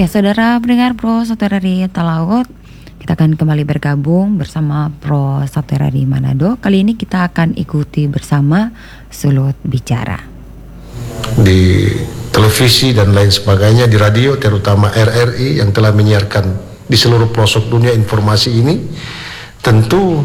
Oke, saudara pendengar Pro Soterari Talaut, kita akan kembali bergabung bersama Pro Soterari Manado. Kali ini kita akan ikuti bersama Sulut Bicara. Di televisi dan lain sebagainya, di radio terutama RRI yang telah menyiarkan di seluruh pelosok dunia informasi ini, tentu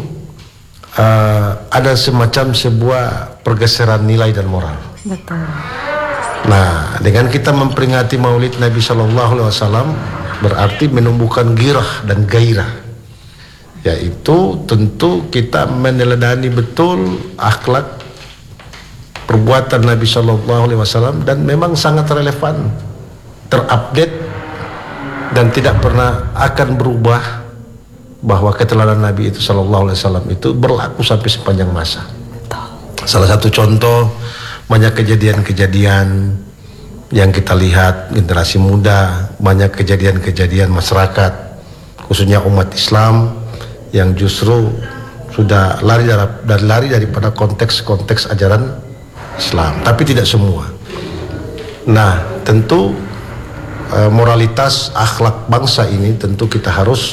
ada semacam sebuah pergeseran nilai dan moral. Betul. Nah, dengan kita memperingati Maulid Nabi Sallallahu Alaihi Wasallam berarti menumbuhkan girah dan gairah, yaitu tentu kita meneladani betul akhlak perbuatan Nabi Sallallahu Alaihi Wasallam, dan memang sangat relevan, terupdate, dan tidak pernah akan berubah, bahwa keteladanan Nabi itu Sallallahu Alaihi Wasallam itu berlaku sampai sepanjang masa. Salah satu contoh, banyak kejadian-kejadian yang kita lihat generasi muda, banyak kejadian-kejadian masyarakat, khususnya umat Islam yang justru sudah lari daripada konteks-konteks ajaran Islam, tapi tidak semua. Nah, tentu moralitas akhlak bangsa ini tentu kita harus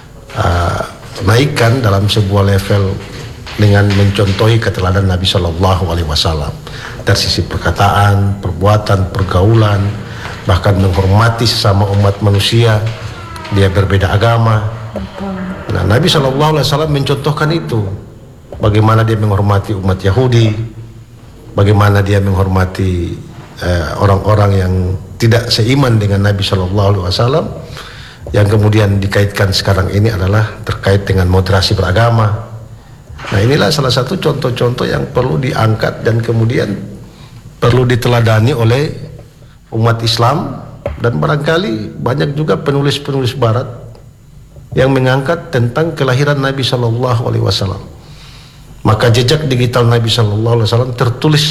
naikkan dalam sebuah level dengan mencontohi keteladanan Nabi Shallallahu Alaihi Wasallam dari sisi perkataan, perbuatan, pergaulan, bahkan menghormati sesama umat manusia, dia berbeda agama. Nah, Nabi Shallallahu Alaihi Wasallam mencontohkan itu, bagaimana dia menghormati umat Yahudi, bagaimana dia menghormati orang-orang yang tidak seiman dengan Nabi Shallallahu Alaihi Wasallam, yang kemudian dikaitkan sekarang ini adalah terkait dengan moderasi beragama. Nah, inilah salah satu contoh-contoh yang perlu diangkat dan kemudian perlu diteladani oleh umat Islam, dan barangkali banyak juga penulis-penulis Barat yang mengangkat tentang kelahiran Nabi Shallallahu Alaihi Wasallam. Maka jejak digital Nabi Shallallahu Alaihi Wasallam tertulis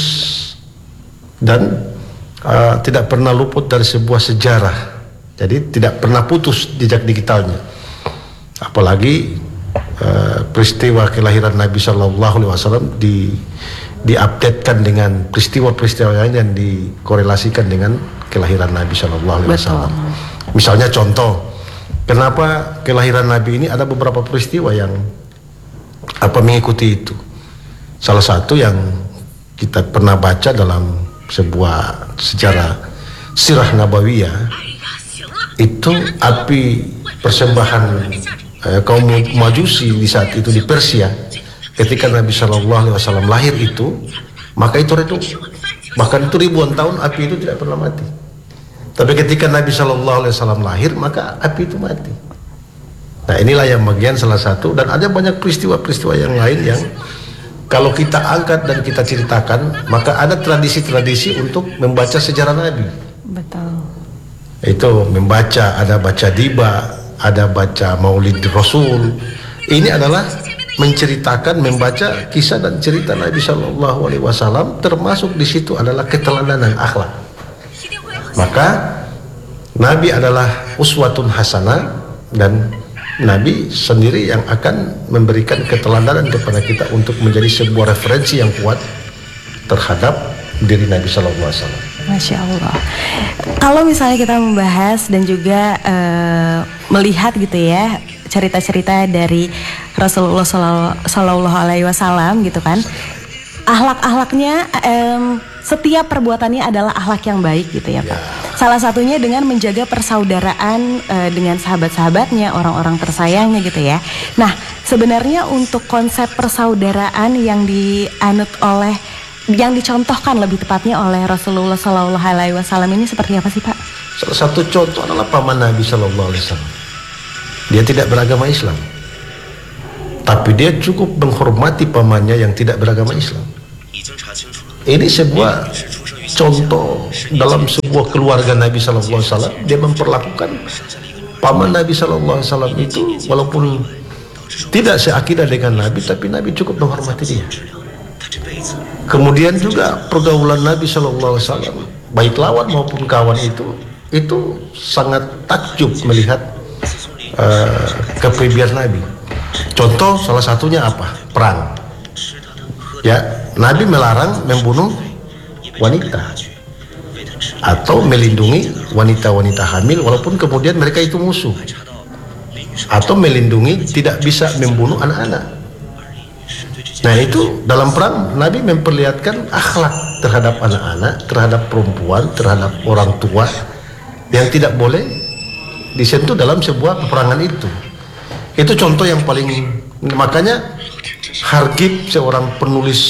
dan tidak pernah luput dari sebuah sejarah. Jadi tidak pernah putus jejak digitalnya. Apalagi peristiwa kelahiran Nabi Shallallahu Alaihi Wasallam diupdatekan dengan peristiwa-peristiwa lain yang dikorelasikan dengan kelahiran Nabi Shallallahu Alaihi Wasallam. Misalnya contoh, kenapa kelahiran Nabi ini ada beberapa peristiwa yang mengikuti itu. Salah satu yang kita pernah baca dalam sebuah sejarah sirah nabawiyah, itu api persembahan kaum Majusi di saat itu di Persia, ketika Nabi Shallallahu Alaihi Wasallam lahir itu, maka itu redup, bahkan itu ribuan tahun api itu tidak pernah mati. Tapi ketika Nabi Shallallahu Alaihi Wasallam lahir, maka api itu mati. Nah, inilah yang bagian salah satu, dan ada banyak peristiwa-peristiwa yang lain yang kalau kita angkat dan kita ceritakan, maka ada tradisi-tradisi untuk membaca sejarah Nabi. Betul. Itu membaca, ada baca diba, ada baca Maulid Rasul. Ini adalah menceritakan, membaca kisah dan cerita Nabi Shallallahu Alaihi Wasallam, termasuk di situ adalah keteladanan akhlak. Maka Nabi adalah uswatun hasanah, dan Nabi sendiri yang akan memberikan keteladanan kepada kita untuk menjadi sebuah referensi yang kuat terhadap diri Nabi Shallallahu Alaihi Wasallam. Masya Allah. Kalau misalnya kita membahas dan juga melihat gitu ya cerita-cerita dari Rasulullah Sallallahu Alaihi Wasallam gitu kan, akhlak-akhlaknya, setiap perbuatannya adalah akhlak yang baik gitu ya Pak. Salah satunya dengan menjaga persaudaraan dengan sahabat-sahabatnya, orang-orang tersayangnya gitu ya. Nah, sebenarnya untuk konsep persaudaraan yang yang dicontohkan lebih tepatnya oleh Rasulullah Sallallahu Alaihi Wasallam ini seperti apa sih Pak? Salah satu contoh adalah paman Nabi Sallallahu Alaihi Wasallam. Dia tidak beragama Islam, tapi dia cukup menghormati pamannya yang tidak beragama Islam. Ini sebuah contoh dalam sebuah keluarga Nabi Sallallahu Alaihi Wasallam. Dia memperlakukan paman Nabi Sallallahu Alaihi Wasallam itu walaupun tidak seakidah dengan Nabi, tapi Nabi cukup menghormati dia. Kemudian juga pergaulan Nabi Shallallahu Alaihi Wasallam, baik lawan maupun kawan itu sangat takjub melihat kepribadian Nabi. Contoh salah satunya apa? Perang. Ya, Nabi melarang membunuh wanita. atau melindungi wanita-wanita hamil walaupun kemudian mereka itu musuh, atau melindungi tidak bisa membunuh anak-anak. Nah itu dalam perang Nabi memperlihatkan akhlak terhadap anak-anak, terhadap perempuan, terhadap orang tua yang tidak boleh disentuh dalam sebuah peperangan itu. Itu contoh yang paling, makanya Hargip, seorang penulis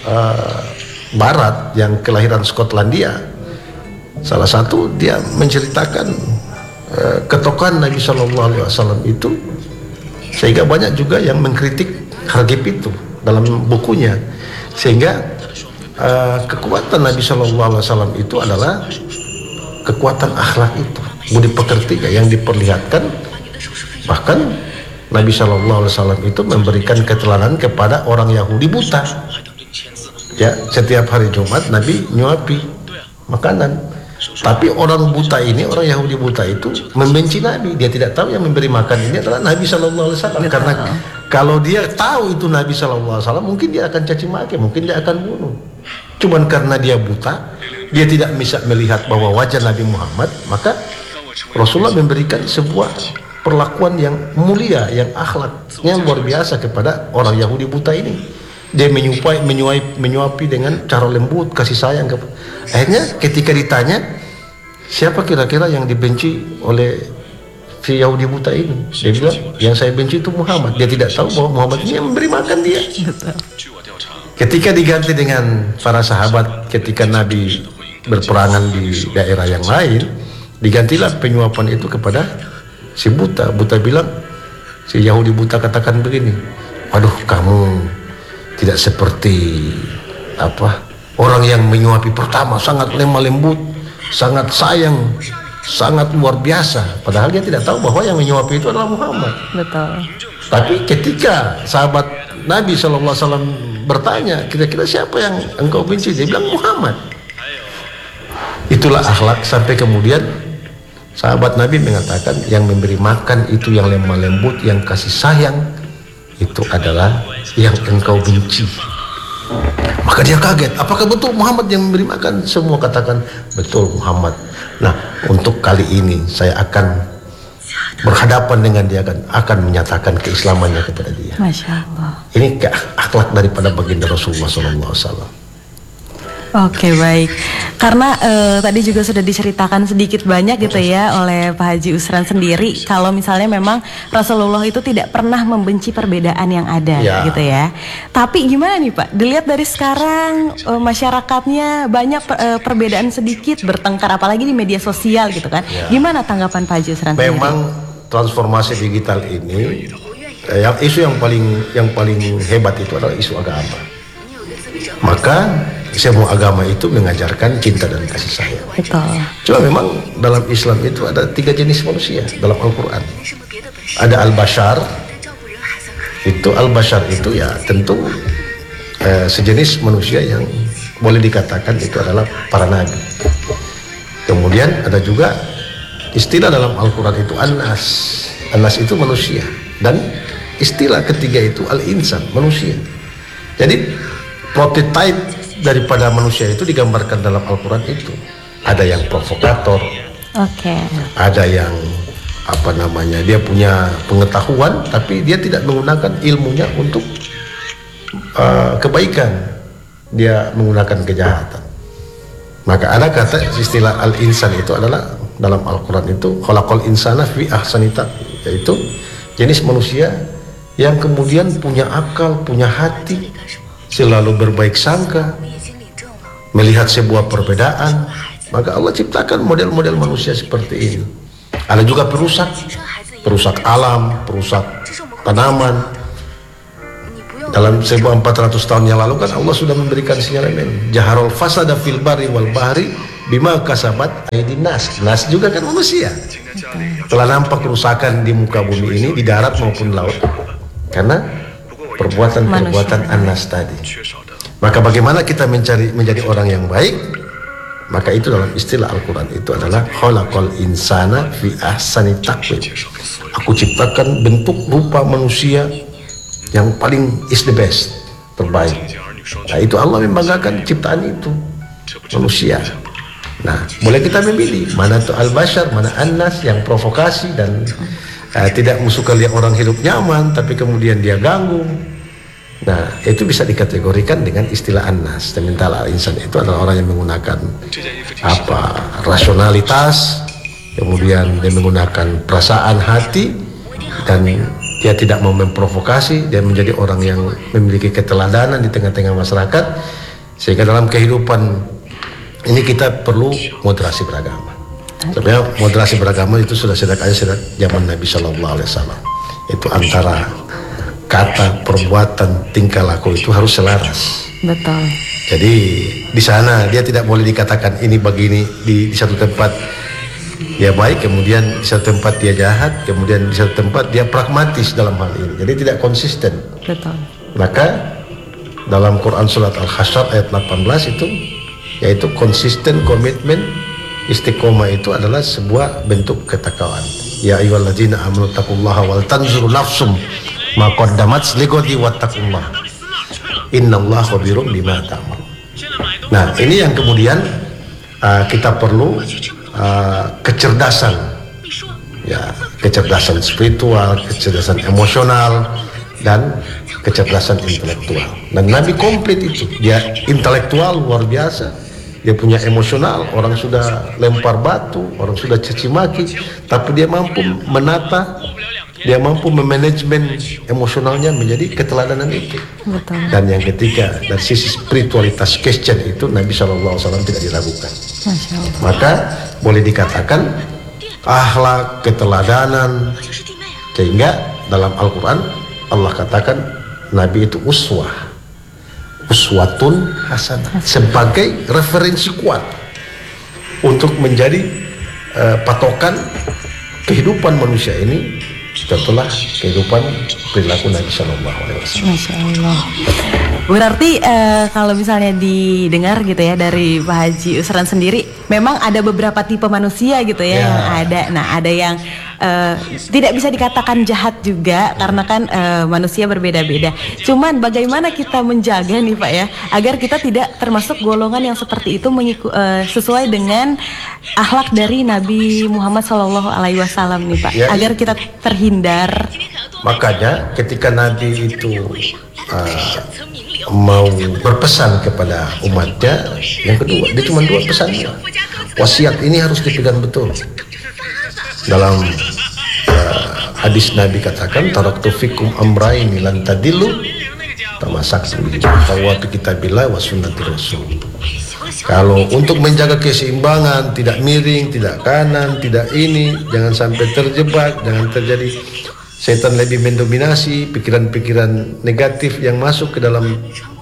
Barat yang kelahiran Skotlandia, salah satu dia menceritakan ketokohan Nabi Shallallahu Alaihi Wasallam itu, sehingga banyak juga yang mengkritik Hargip itu dalam bukunya, sehingga kekuatan Nabi Shallallahu Alaihi Wasallam itu adalah kekuatan akhlak itu, budi pekertinya yang diperlihatkan. Bahkan Nabi Shallallahu Alaihi Wasallam itu memberikan keteladan kepada orang Yahudi buta. Ya, setiap hari Jumat Nabi nyuapi makanan. Tapi orang buta ini, orang Yahudi buta itu membenci Nabi. Dia tidak tahu yang memberi makan ini adalah Nabi Shallallahu Alaihi Wasallam. Karena kalau dia tahu itu Nabi Shallallahu Alaihi Wasallam, mungkin dia akan caci maki, mungkin dia akan bunuh. Cuman karena dia buta, dia tidak bisa melihat bahwa wajah Nabi Muhammad, maka Rasulullah memberikan sebuah perlakuan yang mulia, yang akhlaknya luar biasa kepada orang Yahudi buta ini. Dia menyuapi dengan cara lembut, kasih sayang. Akhirnya ketika ditanya, siapa kira-kira yang dibenci oleh si Yahudi buta ini? Dia bilang, yang saya benci itu Muhammad. Dia tidak tahu bahwa Muhammad ini yang memberi makan dia. Ketika diganti dengan para sahabat, ketika Nabi berperangan di daerah yang lain, digantilah penyuapan itu kepada si buta. Buta bilang, si Yahudi buta katakan begini, waduh, kamu tidak seperti orang yang menyuapi pertama, sangat lemah lembut, sangat sayang, sangat luar biasa. Padahal dia tidak tahu bahwa yang menyuapi itu adalah Muhammad. Betul. Tapi ketika sahabat Nabi SAW bertanya, kira-kira siapa yang engkau benci? Dia bilang Muhammad. Itulah akhlak, sampai kemudian sahabat Nabi mengatakan, yang memberi makan itu yang lemah lembut, yang kasih sayang, itu adalah yang engkau benci. Maka dia kaget, apakah betul Muhammad yang memberi makan? Semua katakan betul Muhammad. Nah, untuk kali ini saya akan berhadapan dengan dia, akan menyatakan keislamannya kepada dia. Masya Allah. Ini akhlak daripada baginda Rasulullah SAW. Oke, baik. Karena tadi juga sudah diceritakan sedikit banyak gitu ya oleh Pak Haji Usran sendiri, kalau misalnya memang Rasulullah itu tidak pernah membenci perbedaan yang ada, gitu ya. Tapi gimana nih Pak? Dilihat dari sekarang masyarakatnya banyak perbedaan sedikit, bertengkar, apalagi di media sosial gitu kan. Gimana tanggapan Pak Haji Usran sendiri? Memang transformasi digital ini, isu yang paling hebat itu adalah isu agama. Maka semua agama itu mengajarkan cinta dan kasih sayang. Betul. Cuma memang dalam Islam itu ada 3 jenis manusia dalam Al-Quran. Ada al-bashar. Al-bashar itu ya tentu sejenis manusia yang boleh dikatakan itu adalah para nabi. Kemudian ada juga istilah dalam Al-Quran itu an-nas. An-nas itu manusia. Dan istilah ketiga itu al-insan, manusia. Jadi prototype daripada manusia itu digambarkan dalam Al-Quran itu. Ada yang provokator, ada yang dia punya pengetahuan tapi dia tidak menggunakan ilmunya untuk kebaikan, dia menggunakan kejahatan. Maka ada kata istilah al-insan itu adalah dalam Al-Quran itu khalaqal insana fi ahsani taqwim, yaitu jenis manusia yang kemudian punya akal, punya hati, selalu berbaik sangka, melihat sebuah perbedaan. Maka Allah ciptakan model-model manusia seperti ini. Ada juga perusak alam, perusak tanaman. Dalam 1400 tahun yang lalu kan Allah sudah memberikan sinyalemen, jaharul fasada fil barri wal bahri bima kasabat aydin nas. Nas juga kan manusia. Telah nampak kerusakan di muka bumi ini, di darat maupun laut, karena perbuatan-perbuatan an-nas tadi. Maka bagaimana kita menjadi orang yang baik? Maka itu dalam istilah Al-Quran itu adalah khalaqal insana fi ahsani taqwim. Aku ciptakan bentuk rupa manusia yang paling is the best, terbaik. Nah itu Allah membanggakan ciptaan itu, manusia. Nah, boleh kita memilih mana itu al-bashar, mana an-nas yang provokasi dan tidak suka lihat orang hidup nyaman, tapi kemudian dia ganggu. Nah, itu bisa dikategorikan dengan istilah an-nas. Sementara al-insan itu adalah orang yang menggunakan rasionalitas, kemudian dia menggunakan perasaan hati, dan dia tidak mau memprovokasi. Dia menjadi orang yang memiliki keteladanan di tengah-tengah masyarakat, sehingga dalam kehidupan ini kita perlu moderasi beragama. Sebenarnya moderasi beragama itu sudah sejak zaman Nabi Shallallahu Alaihi Wasallam. Itu antara kata, perbuatan, tingkah laku itu harus selaras. Betul. Jadi di sana dia tidak boleh dikatakan ini begini di satu tempat dia baik, kemudian di satu tempat dia jahat, kemudian di satu tempat dia pragmatis dalam hal ini. Jadi tidak konsisten. Betul. Maka dalam Quran surat Al-Hasyr ayat 18 itu, yaitu konsisten, komitmen, istiqomah itu adalah sebuah bentuk ketakwaan. Ya ayyuhalladzina amanu taqullaha wal tanzur nafsum ma qaddamat lighadi wattaqullah innallaha khabirum bima ta'malun. Nah, ini yang kemudian kita perlu kecerdasan, ya, kecerdasan spiritual, kecerdasan emosional, dan kecerdasan intelektual. Dan Nabi komplit itu. Dia intelektual luar biasa, dia punya emosional, orang sudah lempar batu, orang sudah caci maki, tapi dia mampu menata, dia mampu memanajemen emosionalnya menjadi keteladanan itu. Betul. Dan yang ketiga, dari sisi spiritualitas Kristen itu Nabi SAW tidak diragukan. Masya Allah. Maka boleh dikatakan akhlak, keteladanan, sehingga dalam Al-Quran Allah katakan Nabi itu uswatun hasanah, sebagai referensi kuat untuk menjadi patokan kehidupan manusia ini. Contohlah kehidupan perilaku Nabi Shallallahu Alaihi Wasallam. Masya Allah. Berarti kalau misalnya didengar gitu ya dari Pak Haji Usran sendiri, memang ada beberapa tipe manusia gitu ya, yang ada. Nah, ada yang tidak bisa dikatakan jahat juga karena kan manusia berbeda-beda. Cuman bagaimana kita menjaga nih Pak ya, agar kita tidak termasuk golongan yang seperti itu sesuai dengan akhlak dari Nabi Muhammad SAW nih Pak, ya, agar kita terhindar. Makanya ketika Nabi itu mau berpesan kepada umatnya, yang kedua dia cuma dua pesannya. Wasiat ini harus dipegang betul. Dalam hadis Nabi katakan, taraktu fikum amraini lan tadillu tamasaktum bi kitabillah wa sunnati rasul. Kalau untuk menjaga keseimbangan, tidak miring, tidak kanan, tidak ini, jangan sampai terjebak, jangan terjadi setan lebih mendominasi pikiran-pikiran negatif yang masuk ke dalam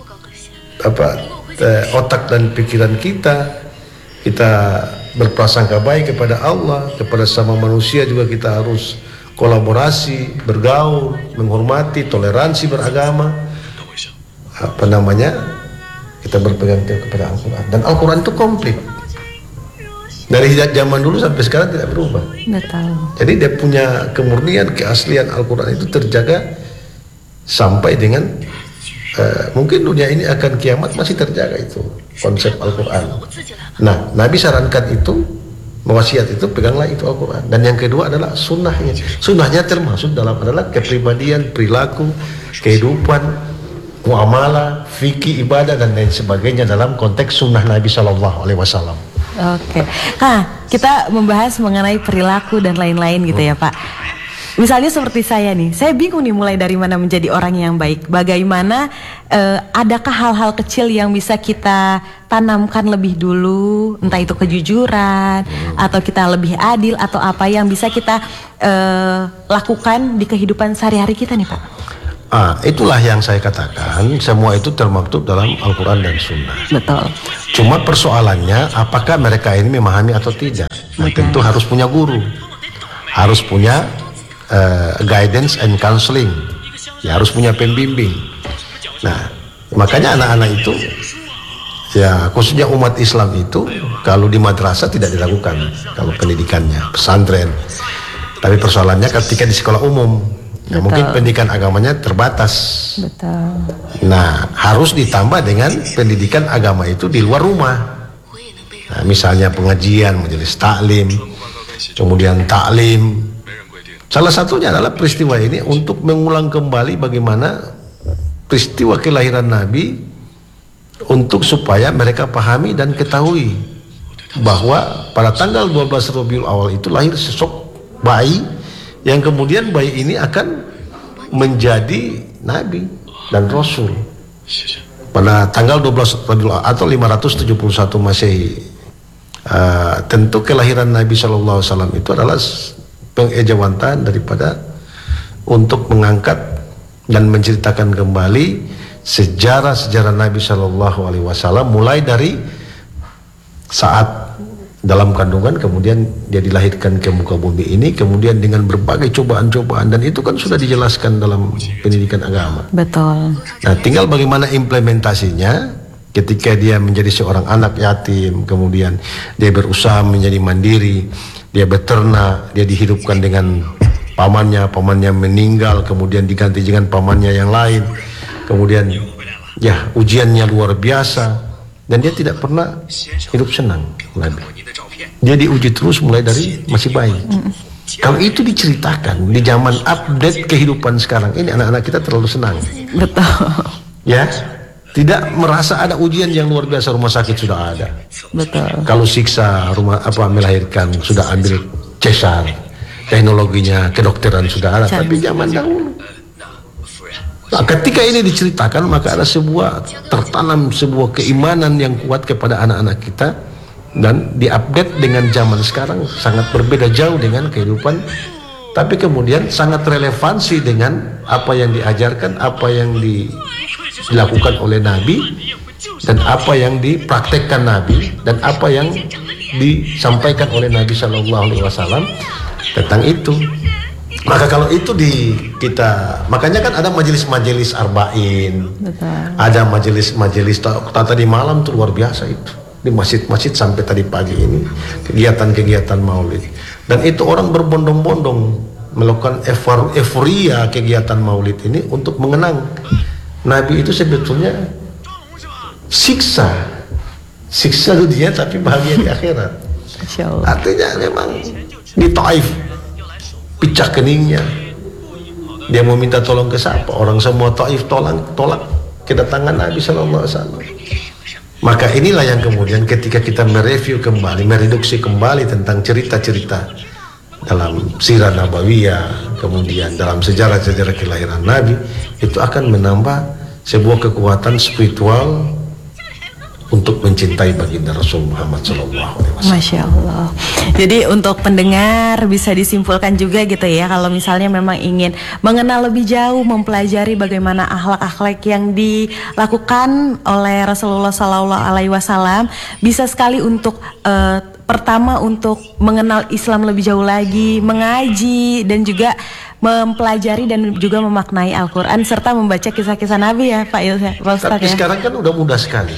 otak dan pikiran kita. Kita berprasangka baik kepada Allah, kepada sama manusia juga kita harus kolaborasi, bergaul, menghormati, toleransi beragama. Kita berpegang teguh kepada Al-Quran, dan Al-Quran itu komplit dari zaman dulu sampai sekarang tidak berubah. Betul. Jadi dia punya kemurnian, keaslian Al-Quran itu terjaga sampai dengan mungkin dunia ini akan kiamat masih terjaga itu konsep Al-Quran. Nah, Nabi sarankan itu, mewasiat itu, peganglah itu Al-Quran. Dan yang kedua adalah sunnahnya. Sunnahnya termasuk dalam adalah kepribadian, perilaku, kehidupan, muamalah, fikih, ibadah, dan lain sebagainya dalam konteks sunnah Nabi Shallallahu Alaihi Wasallam. Oke. Nah, kita membahas mengenai perilaku dan lain-lain gitu ya Pak. Misalnya seperti saya nih, saya bingung nih mulai dari mana menjadi orang yang baik. Bagaimana, adakah hal-hal kecil yang bisa kita tanamkan lebih dulu, entah itu kejujuran, atau kita lebih adil, atau apa yang bisa kita lakukan di kehidupan sehari-hari kita nih Pak? Itulah yang saya katakan, semua itu termaktub dalam Al-Quran dan Sunnah. Betul. Cuma persoalannya, apakah mereka ini memahami atau tidak? Nah, tentu harus punya guru, harus punya guidance and counseling, ya, harus punya pembimbing. Nah, makanya anak-anak itu, ya khususnya umat Islam itu, kalau di madrasah tidak dilakukan, kalau pendidikannya, pesantren. Tapi persoalannya ketika di sekolah umum, ya, mungkin pendidikan agamanya terbatas. Betul. Nah, harus ditambah dengan pendidikan agama itu di luar rumah. Nah, misalnya pengajian, majelis taklim, kemudian taklim. Salah satunya adalah peristiwa ini untuk mengulang kembali bagaimana peristiwa kelahiran Nabi, untuk supaya mereka pahami dan ketahui bahwa pada tanggal 12 Rabiul Awal itu lahir sosok bayi yang kemudian bayi ini akan menjadi Nabi dan Rasul pada tanggal 12 Rabiul Awal atau 571 Masehi. Tentu kelahiran Nabi SAW itu adalah pengejawantahan daripada untuk mengangkat dan menceritakan kembali sejarah-sejarah Nabi SAW, mulai dari saat dalam kandungan, kemudian dia dilahirkan ke muka bumi ini, kemudian dengan berbagai cobaan-cobaan, dan itu kan sudah dijelaskan dalam pendidikan agama. Betul. Nah, tinggal bagaimana implementasinya ketika dia menjadi seorang anak yatim, kemudian dia berusaha menjadi mandiri, dia beternak, dia dihidupkan dengan pamannya meninggal, kemudian diganti dengan pamannya yang lain, kemudian ya ujiannya luar biasa, dan dia tidak pernah hidup senang. Nabi, dia diuji terus mulai dari masih bayi. Kalau itu diceritakan di zaman update kehidupan sekarang ini, anak-anak kita terlalu senang. Betul. Ya, tidak merasa ada ujian yang luar biasa. Rumah sakit sudah ada. Betul. Kalau siksa melahirkan sudah ambil cesar, teknologinya kedokteran sudah ada. Tapi zaman dahulu, nah, ketika ini diceritakan, maka ada tertanam sebuah keimanan yang kuat kepada anak-anak kita, dan diupdate dengan zaman sekarang sangat berbeda jauh dengan kehidupan, tapi kemudian sangat relevansi dengan apa yang diajarkan, apa yang dilakukan oleh Nabi, dan apa yang dipraktekkan Nabi, dan apa yang disampaikan oleh Nabi SAW tentang itu. Maka kalau itu makanya kan ada majelis-majelis arba'in, ada majelis-majelis tadi malam tuh luar biasa itu di masjid-masjid sampai tadi pagi ini kegiatan-kegiatan maulid, dan itu orang berbondong-bondong melakukan euforia kegiatan maulid ini untuk mengenang Nabi. Itu sebetulnya siksa dunia tapi bahagia di akhirat. Artinya memang di Taif picah keningnya, dia mau minta tolong ke siapa? Orang semua Taif tolak kedatangan Nabi SAW. Maka inilah yang kemudian ketika kita mereview kembali, mereduksi kembali tentang cerita-cerita dalam sirah nabawiyah, kemudian dalam sejarah-sejarah kelahiran Nabi, itu akan menambah sebuah kekuatan spiritual untuk mencintai baginda Rasul Muhammad SAW. Masya Allah. Jadi untuk pendengar bisa disimpulkan juga gitu ya, kalau misalnya memang ingin mengenal lebih jauh, mempelajari bagaimana akhlak-akhlak yang dilakukan oleh Rasulullah SAW, bisa sekali untuk pertama untuk mengenal Islam lebih jauh lagi, mengaji, dan juga mempelajari dan juga memaknai Al-Quran, serta membaca kisah-kisah Nabi ya Pak Ustadz. Tapi ya, sekarang kan udah mudah sekali.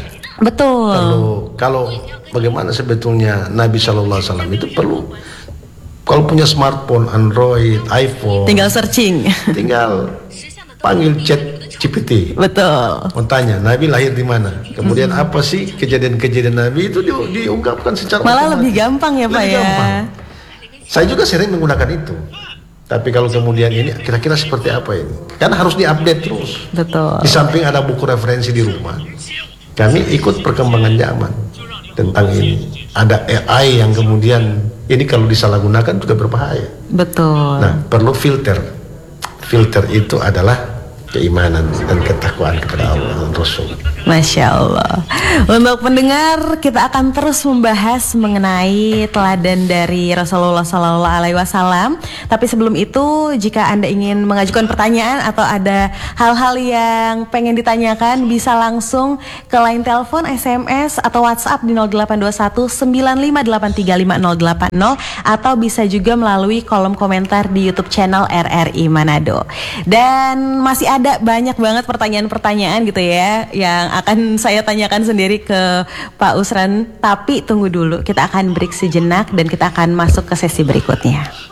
betul. Kalau bagaimana sebetulnya Nabi SAW itu perlu, kalau punya smartphone, Android, iPhone, Tinggal searching. tinggal panggil chat GPT. Betul. Mau tanya Nabi lahir di mana, kemudian apa sih kejadian-kejadian Nabi itu diungkapkan secara Malah otomatis. lebih gampang ya Pak Lebih ya. gampang. Saya juga sering menggunakan itu. Tapi kalau kemudian ini kira-kira seperti apa ini, kan harus diupdate terus. Betul. Di samping ada buku referensi di rumah, kami ikut perkembangan zaman tentang ini. Ada AI yang kemudian ini kalau disalahgunakan juga berbahaya. Betul. Nah, perlu filter. Filter itu adalah keimanan dan ketakwaan kepada Allah dan Rasul. Masya Allah. Untuk pendengar, kita akan terus membahas mengenai teladan dari Rasulullah SAW. Tapi sebelum itu, jika Anda ingin mengajukan pertanyaan atau ada hal-hal yang pengen ditanyakan, bisa langsung ke line telepon, SMS, atau WhatsApp di 0821 95835080, atau bisa juga melalui kolom komentar di YouTube channel RRI Manado. Dan masih ada banyak banget pertanyaan-pertanyaan gitu ya yang akan saya tanyakan sendiri ke Pak Usran. Tapi tunggu dulu, kita akan break sejenak dan kita akan masuk ke sesi berikutnya.